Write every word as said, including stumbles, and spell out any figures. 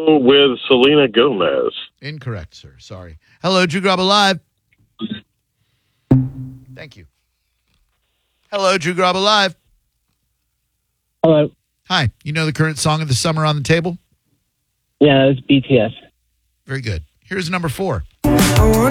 go with Selena Gomez. Incorrect, sir. Sorry. Hello, Drew Garabo Live. Thank you. Hello, Drew Garabo Live. Hello. Hi. You know the current song of the summer on the table? Yeah, it's B T S. Very good. Here's number four. I wanna